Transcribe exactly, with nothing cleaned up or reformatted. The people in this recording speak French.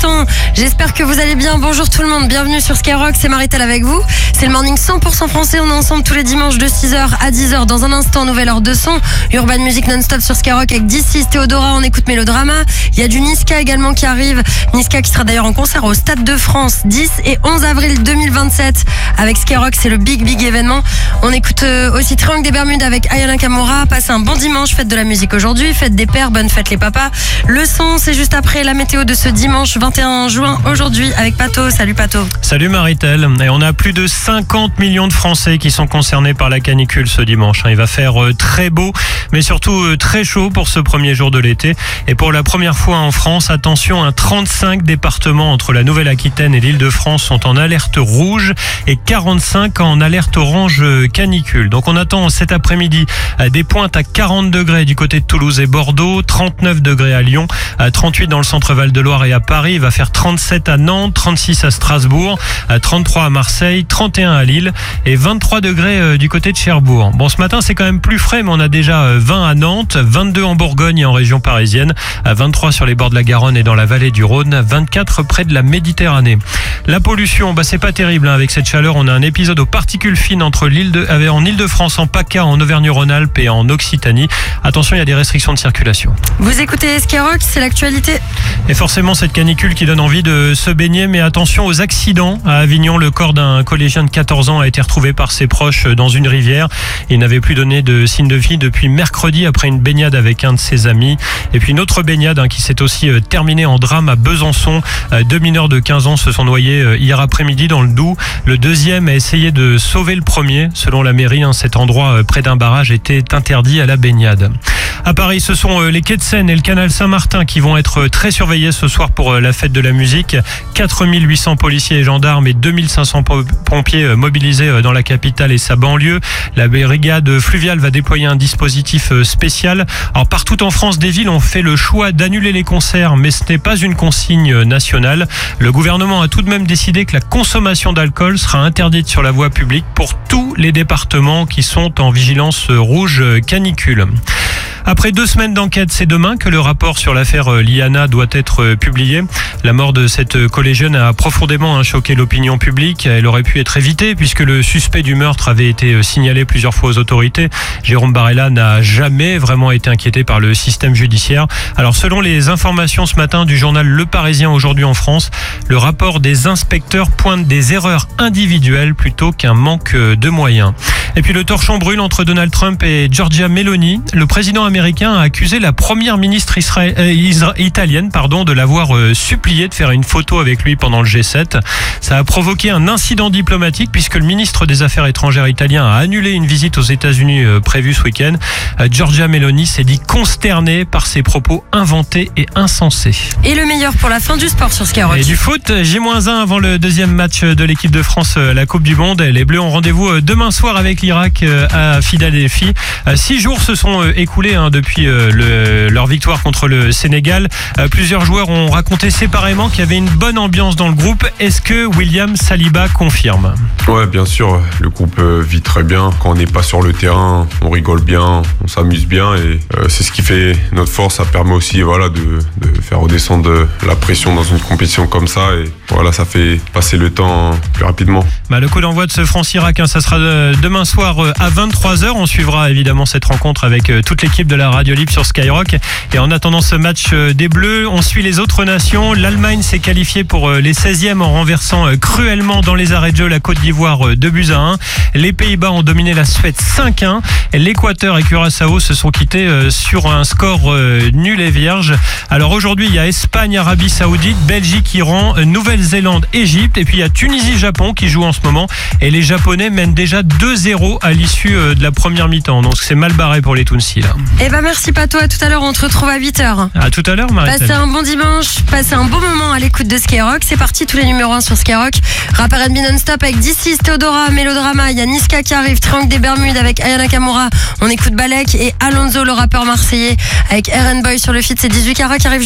son. J'espère que vous allez bien. Bonjour tout le monde, bienvenue sur Skyrock, c'est Maritel avec vous. C'est le morning cent pour cent français, on est ensemble tous les dimanches de six heures à dix heures. Dans un instant, nouvelle heure de son. Urban Music non-stop sur Skyrock avec D six, Théodora, on écoute Mélodrama. Il y a du Niska également qui arrive. Niska qui sera d'ailleurs en concert au Stade de France dix et onze avril deux mille vingt-sept. Avec Skyrock, c'est le big big événement. On écoute aussi Triangle des Bermudes avec Aya Nakamura. Passez un bon dimanche, fête de la musique aujourd'hui, fête des pères, bonne fête les papas. Le son, c'est juste après la météo de ce dimanche vingt et un juin aujourd'hui avec Pato. Salut Pato. Salut Maritel. Et on a plus de cinquante millions de Français qui sont concernés par la canicule ce dimanche. Il va faire très beau, mais surtout très chaud pour ce premier jour de l'été. Et pour la première fois en France, attention, un trente-cinq départements entre la Nouvelle-Aquitaine et l'Île-de-France sont en alerte rouge et quarante-cinq en alerte orange canicule. Donc on attend cet après-midi des pointes à quarante degrés du côté de Toulouse et Bordeaux, trente-neuf degrés à Lyon, trente-huit dans le centre Val-de-Loire et à Paris. Il va faire trente-sept à Nantes, trente-six à Strasbourg, trente-trois à Marseille, trente et un à Lille et vingt-trois degrés du côté de Cherbourg. Bon, ce matin, c'est quand même plus frais, mais on a déjà vingt à Nantes, vingt-deux en Bourgogne et en région parisienne, vingt-trois sur les bords de la Garonne et dans la vallée du Rhône, vingt-quatre près de la Méditerranée. La pollution, bah, c'est pas terrible hein. Avec cette chaleur, on a un épisode aux particules fines entre l'île de, euh, en Île-de-France, en PACA, en Auvergne-Rhône-Alpes et en Occitanie. Attention, il y a des restrictions de circulation. Vous écoutez Skyrock, c'est l'actualité. Et forcément, cette canicule qui donne envie de se baigner, mais attention aux accidents. À Avignon, le corps d'un collégien de quatorze ans a été retrouvé par ses proches dans une rivière. Il n'avait plus donné de signe de vie depuis mercredi après une baignade avec un de ses amis. Et puis une autre baignade hein, qui s'est aussi euh, terminée en drame à Besançon. Euh, deux mineurs de quinze ans se sont noyés euh, hier après-midi dans le Doubs. Le deuxième a essayé de sauver le premier. Selon la mairie, hein, cet endroit euh, près d'un barrage était interdit à la baignade. À Paris, ce sont euh, les quais de Seine et le canal Saint-Martin qui vont être euh, très surveillés ce soir pour euh, la fête de la musique. quatre mille huit cents policiers et gendarmes et deux mille cinq cents pompiers euh, mobilisés euh, dans la capitale et sa banlieue. La brigade fluviale va déployer un dispositif euh, spécial. Alors partout en France, des villes ont fait le choix d'annuler les concerts, mais ce n'est pas une consigne nationale. Le gouvernement a tout de même décidé que la consommation d'alcool sera interdite sur la voie publique pour tous les départements qui sont en vigilance rouge canicule. Après deux semaines d'enquête, c'est demain que le rapport sur l'affaire Liana doit être publié. La mort de cette collégienne a profondément choqué l'opinion publique. Elle aurait pu être évitée puisque le suspect du meurtre avait été signalé plusieurs fois aux autorités. Jérôme Barella n'a jamais vraiment été inquiété par le système judiciaire. Alors selon les informations ce matin du journal Le Parisien aujourd'hui en France, le rapport des inspecteurs pointe des erreurs individuelles plutôt qu'un manque de moyens. Et puis le torchon brûle entre Donald Trump et Giorgia Meloni. Le président américain a accusé la première ministre israé- euh, isra- italienne pardon, de l'avoir euh, supplié de faire une photo avec lui pendant le G sept. Ça a provoqué un incident diplomatique puisque le ministre des Affaires étrangères italien a annulé une visite aux États-Unis euh, prévue ce week-end. Euh, Giorgia Meloni s'est dit consternée par ses propos inventés et insensés. Et le meilleur pour la fin du sport sur Skyrock. Et du foot, J moins un avant le deuxième match de l'équipe de France à la Coupe du Monde. Les Bleus ont rendez-vous demain soir avec l'Irak à Philadelphie. Six jours se sont écoulés hein, depuis le, leur victoire contre le Sénégal. Plusieurs joueurs ont raconté séparément qu'il y avait une bonne ambiance dans le groupe. Est-ce que William Saliba confirme ? Ouais, bien sûr. Le groupe vit très bien. Quand on n'est pas sur le terrain, on rigole bien, on s'amuse bien et euh, c'est ce qui fait notre force. Ça permet aussi voilà, de, de faire redescendre la pression dans une compétition comme ça et voilà, ça fait passer le temps plus rapidement. Bah, le coup d'envoi de ce France-Irak, hein, ça sera demain soir à vingt-trois heures. On suivra évidemment cette rencontre avec toute l'équipe de la Radio Libre sur Skyrock. Et en attendant ce match des Bleus, on suit les autres nations. L'Allemagne s'est qualifiée pour les seizièmes en renversant cruellement dans les arrêts de jeu la Côte d'Ivoire deux buts à un. Les Pays-Bas ont dominé la Suède cinq à un. L'Équateur et Curaçao se sont quittés sur un score nul et vierge. Alors aujourd'hui, il y a Espagne, Arabie Saoudite, Belgique, Iran, Nouvelle-Zélande, Égypte. Et puis il y a Tunisie-Japon qui joue en ce moment. Et les Japonais mènent déjà deux zéro à l'issue de la première mi-temps. Donc c'est mal barré pour les Tounsis là. Eh ben merci Pato, à tout à l'heure, on te retrouve à huit heures. À tout à l'heure Maritel. Passez un bon dimanche, passez un bon moment à l'écoute de Skyrock. C'est parti, tous les numéros un sur Skyrock. Rap R and B non-stop avec D six, Théodora, Mélodrama. Il y a Niska qui arrive, Triangle des Bermudes avec Aya Nakamura. On écoute Balek et Alonso, le rappeur marseillais, avec Eren Boy sur le feat. C'est dix-huit carats qui arrive.